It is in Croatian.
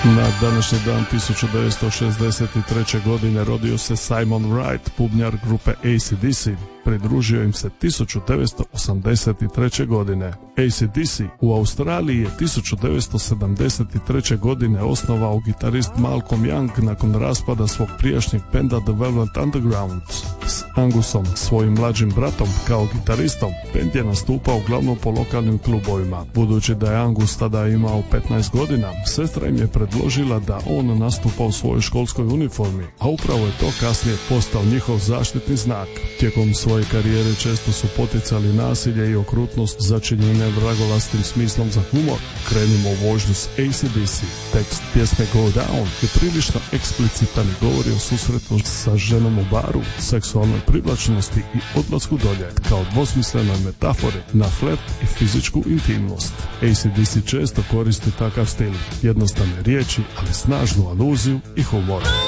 Na današnji dan 1963. godine rodio se Simon Wright, bubnjar grupe AC/DC. Pridružio im se 1983. godine. AC/DC u Australiji je 1973. godine osnovao gitarist Malcolm Young nakon raspada svog prijašnjeg benda The Velvet Underground. S Angusom, svojim mlađim bratom, kao gitaristom, bend je nastupao uglavnom po lokalnim klubovima. Budući da je Angus tada imao 15 godina, sestra im je predložila da on nastupa u svojoj školskoj uniformi, a upravo je to kasnije postao njihov zaštitni znak. Tijekom svoje karijere često su poticali nasilje i okrutnost začinjene vragolastim smislom za humor. Krenimo u vožnju s AC/DC. Tekst pjesme Go Down je prilično eksplicitan i govori o susretu sa ženom u baru, seksualnoj privlačnosti i odlasku dolje, kao dvosmislenoj metafori na flirt i fizičku intimnost. AC/DC često koristi takav stil, jednostavne riječi, ali snažnu aluziju i humor.